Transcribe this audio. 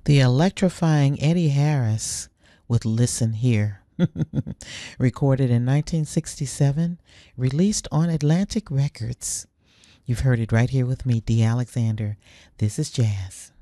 The electrifying Eddie Harris with Listen Here. Recorded in 1967, released on Atlantic Records. You've heard it right here with me, Dee Alexander. This is jazz.